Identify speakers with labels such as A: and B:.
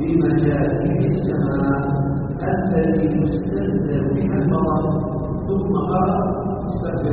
A: بمجاري السماء الذي يستنزل بها المطر ثم قال استغفر